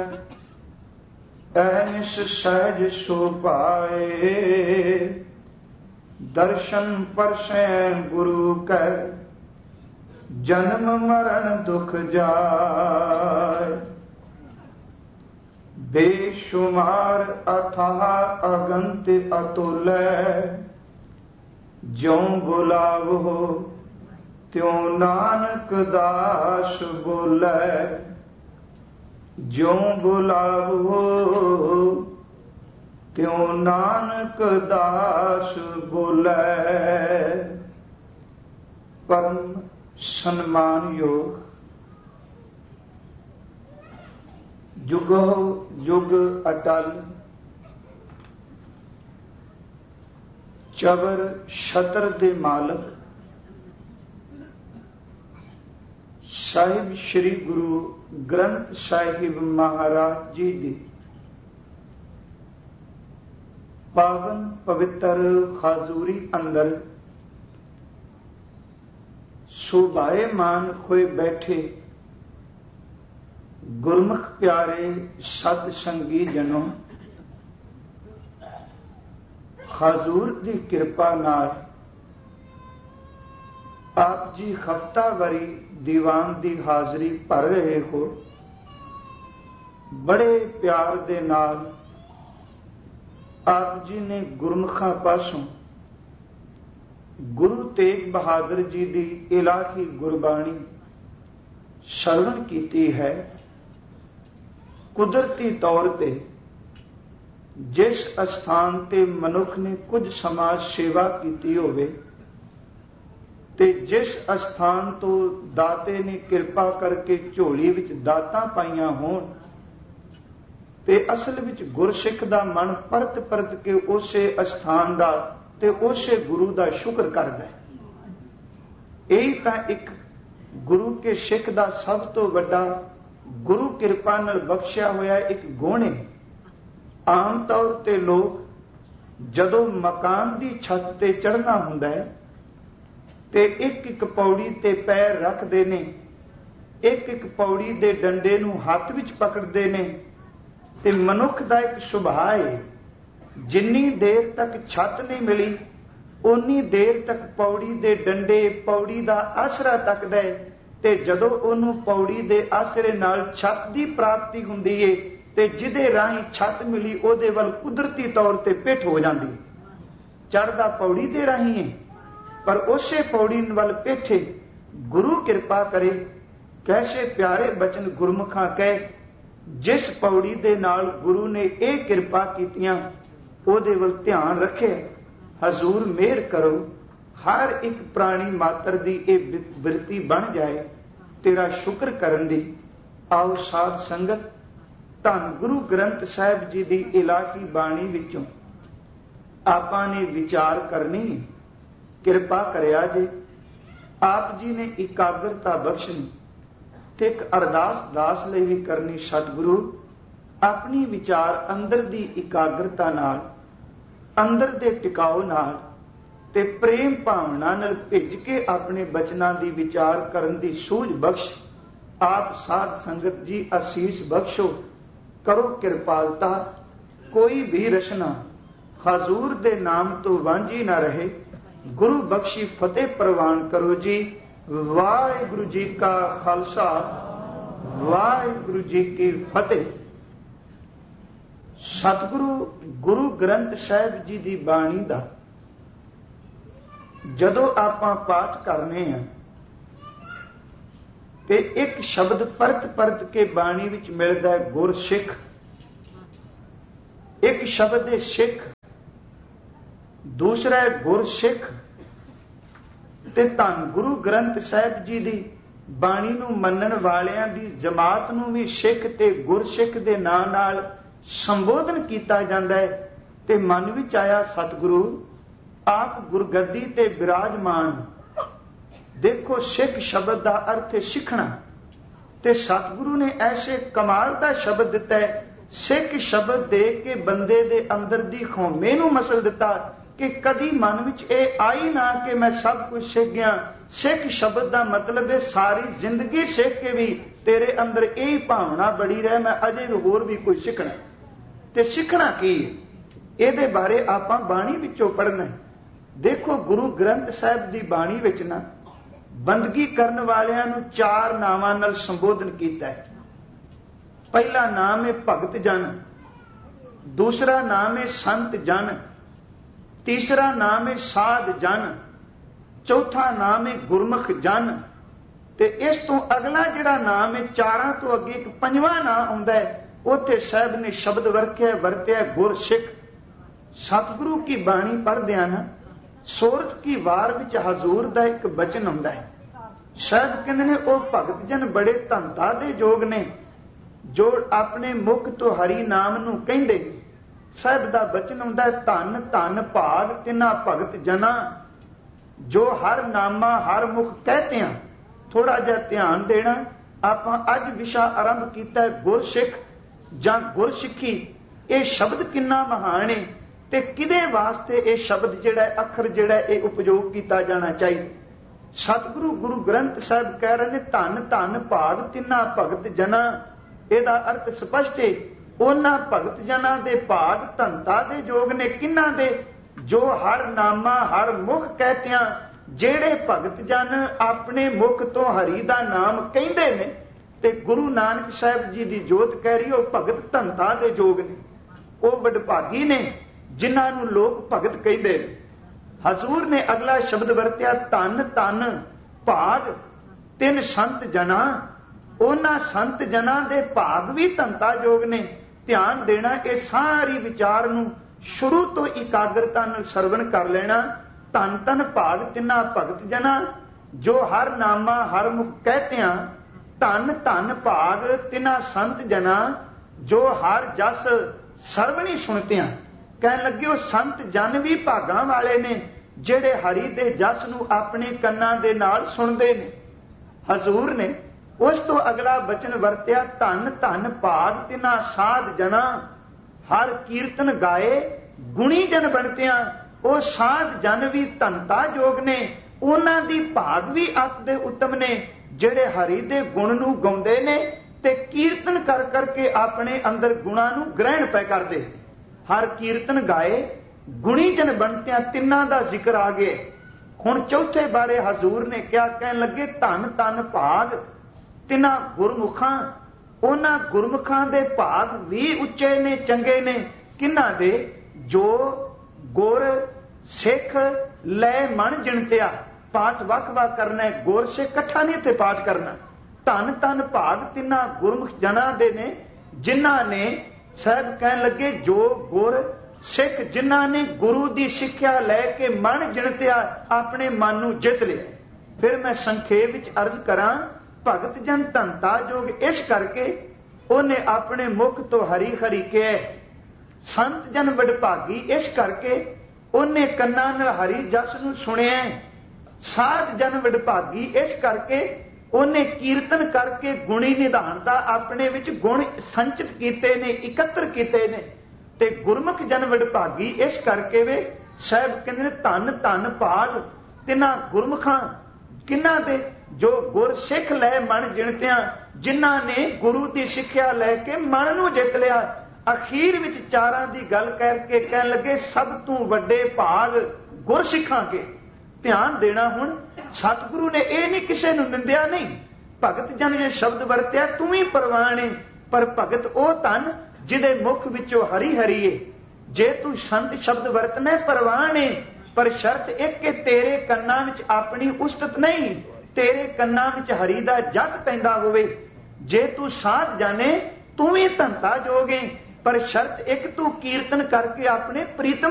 ऐनिस सहज शोभाए। दर्शन परसै गुरु कै जन्म मरण दुख जाय। बेशुमार अथाह अगंत अतुल ज्यों बुलावो त्यों नानक दास बोलै। ज्यों बुलावो त्यों नानक दास बोलै। परम सन्मान योग जुगो जुग अटल चबर छतर दे मालक साहिब श्री गुरु ग्रंथ साहिब महाराज जी दी पावन पवित्र हाजूरी अंदर शोभाएमान होए बैठे गुरमुख प्यारे सत संगी जनों, हजूर दी किरपा नाल आप जी हफ्तावारी दीवान दी हाजरी भर रहे हो। बड़े प्यार दे नाल आप जी ने गुरमुखां पासों गुरु तेग बहादुर जी दी इलाही गुरबाणी श्रवण कीती है। कुदरती तौर पे जिस अस्थान ते मनुख ने कुछ समाज सेवा कीती होवे ते जिस अस्थान तो दाते ने कृपा करके झोली विच दातां पाईयां होण ते असल विच गुरसिख दा मन परत परत के उसे अस्थान दा ते उसे गुरु दा शुक्र करदा है। यही तां एक गुरु के सिख दा सब तो वड्डा गुरु किरपा नाल बख्शिया होया एक गुण है। आम तौर ते लोग जदों मकान दी छत ते चढ़ना हुंदा है ते एक एक पौड़ी ते पैर रखदे ने, एक एक पौड़ी दे डंडे नूं हत्थ विच पकड़दे ने ते मनुख दा एक सुभाअ है जिन्नी देर तक छत नहीं मिली उन्नी देर तक पौड़ी दे डंडे पौड़ी दा आसरा तकदा है ते जदों ओनू पौड़ी दे आसरे नाल छत दी प्राप्ति हुंदी है ते जिदे राही छत मिली ओदे वल कुदरती तौर ते पिठ हो जांदी। चढ़दा पौड़ी दे राही है पर उसे पौड़ी वल पिठ है। गुरु कृपा करे कैसे प्यारे बचन गुरमुखां कहे जिस पौड़ी दे नाल गुरु ने यह कृपा कीतियां ओदे वल ध्यान रखे। हजूर मेहर करो हर एक प्राणी मात्र दी ये वृत्ति बन जाए तेरा शुक्र करन दी। आओ साध संगत धन गुरु ग्रंथ साहिब जी दी इलाही बाणी विचों आपां ने विचार करनी है। किरपा करिया जे आप जी ने एकाग्रता बख्शनी ते एक अरदास दास लई भी करनी। सतगुरु अपनी विचार अंदर दी एकाग्रता नाल अंदर दे टिकाओ नाल ते प्रेम भावना नाल भिज के अपने बचनां दी विचार करन दी सूझ बख्श। आप साध संगत जी आसीस बख्शो करो कृपालता। कोई भी रचना हजूर दे नाम तो वांझी ना रहे। गुरु बख्शी फतेह प्रवान करो जी। वाहिगुरु जी का खालसा वाहिगुरु जी की फतेह। सतगुरु गुरु ग्रंथ साहिब जी की बाणी का जदों आपां पाठ करने हैं ते एक शब्द परत परत के बाणी विच मिलदा है गुर सिख। एक शब्द है सिख, दूसरा है गुर सिख ते धन गुरु ग्रंथ साहिब जी की बाणी नूं मनण वालियां दी जमात नूं भी सिख ते गुरसिख दे नां नाल संबोधन किया जाता है। ते मन विच आया सतगुरु आप गुरगद्दी ते विराजमान। देखो सिख शब्द का अर्थ है सिखना ते सतगुरु ने ऐसे कमाल का शब्द दिता है। सिख शब्द दे के बंदे दे अंदर दी खौमे नूं मसल दिता कि कदी मन विच ये आई ना कि मैं सब कुछ सीख गया। सिख शब्द का मतलब है सारी जिंदगी सीख के भी तेरे अंदर यही भावना बड़ी रहे मैं अजे होर भी कुछ सीखना। ते सीखना की ये बारे आपां बाणी विचों पढ़ना है। देखो गुरु ग्रंथ साहिब की बाणी विच ना बंदगी करन वालियां नूं 4 नावां नाल संबोधन कीता है। पहला नाम है भगत जन, दूसरा नाम है संत जन, तीसरा नाम है साध जन, चौथा नाम है गुरमुख जन, ते इस तो अगला जिहड़ा नाम है 4 तो अगे एक 5वां नाम आउंदा है। उत्थे साहब ने शब्द वरत्या गुरसिख। सतगुरु की बाणी पढ़दिआं ना सोरठ की वार विच हजूर दा एक बचन आउंदा है। साहब कहंदे ने ओ भगत जन बड़े धनता दे जोग ने जो अपने मुख तो हरि नाम नूं कहिंदे। साहब दा बचन आउंदा है धन धन भाग तिन्हां भगत जना जो हर नामा हर मुख कहते हैं। थोड़ा जिहा ध्यान देना, आपां अज विशा आरंभ कीता है गुरसिख जां गुरसिੱਖੀ। ये शब्द किन्ना महान है ते किदे वास्ते ये शब्द जिहड़ा अखर जिहड़ा ये उपयोग किया जाना चाहिए। सतगुरु गुरु ग्रंथ साहिब कह रहे हैं धन धन भाग तिन्हां भगत जना। इहदा अर्थ स्पष्ट है, उन्हां भगत जना दे भाग धनता दे जोग ने किन्हां दे जो हर नामा हर मुख कहतियां। जेड़े भगत जन अपने मुख तो हरि दा नाम कहिंदे ने ते गुरु नानक साहिब जी दी जोत कह रही, वो भगत धनता दे जोग ने, वो वडभागी ने जिन्हां नूं लोक भगत कहिंदे ने। हजूर ने अगला शब्द वरत्या धन धन भाग तिन संत जना। उन्हां संत जना दे भाग भी धनता जोग ने। ध्यान देना, ये सारी विचार नूं शुरू तो इकाग्रता नाल सरवण कर लेना। धन धन भाग तिन्हां भगत जना जो हर नामा हर मुख कहतियां। धन धन भाग तिन्हां संत जना जो हर जस सरवणी सुनतियां। कहन लगे वो संत जन भी भागां वाले ने जेड़े हरि दे जस नूं अपने कन्नां दे नाल सुनदे ने। हजूर ने उस तो अगला बचन वरत्या धन धन भाग तिन्हां साध जना हर कीर्तन गाए गुणी जन बनतियां। वो साध जन भी धनता जोग ने, उन्हां दी भाग भी अत दे उत्तम ने जेड़े हरि दे गुण नूं गाउंदे ने ते कीर्तन कर करके अपने अंदर गुणां नूं ग्रहण पै करदे। हर कीर्तन गाए गुणी जन बनतियां। तिन्हां दा जिक्र आ गया। हुण चौथे बारे हजूर ने क्या कहन लगे धन धन भाग तिन्हां गुरमुखां। उन्हां गुरमुखां दे भाग भी उच्चे ने चंगे ने। किन्हां दे जो गुर सिख लै मन जिणतिया। पाठ वख वख करना है, गुर सिख इकट्ठा नहीं इत्थे पाठ करना। धन धन भाग तिन्हां गुरमुख जना दे ने जिन्हां ने साहब कहन लगे जो गुर सिख जिन्हां ने गुरु की सिक्ख्या लैके मन जिणतिया अपने मन नूं जित लिया। फिर मैं संखेप विच अर्ज करां, भगत जन धनता जोग इस करके उन्हें अपने मुख तो हरी हरी कहा। संत जन वडभागी इस करके उन्हें कन्नां नाल हरि जस नूं सुनिया। साध जन वडभागी इस करके उन्हें कीर्तन करके गुणी निधान दा अपने विच गुण संचित कीते ने, इकत्र कीते ने। ते गुरमुख जन वडभागी इस करके वे साहब कहंदे धन धन भाग तिन्हां गुरमुखां। किन्हां दे जो गुर सिख लै मन जिणतियां, जिन्हां ने गुरु की सिक्ख्या लैके मन नूं जित लिया। अखीर विच चारां दी गल करके कहन लगे सब तू वड्डे भाग गुरसिखां के। ध्यान देना, हुण सतगुरु ने यह नहीं किसी नूं निंदिया नहीं। भगत जन जे शब्द वरत्या तू ही परवान है, पर भगत ओ धन जिदे मुख विचों हरी हरी है। जे तू संत शब्द वरतना परवान है, पर शर्त एक के तेरे कन्नां विच अपनी उस्तत नहीं, तेरे कन्नां विच हरि दा जस पैंदा होवे। जे तू साध जाने तू भी धनता जोगे, पर शर्त एक तू कीर्तन करके अपने प्रीतम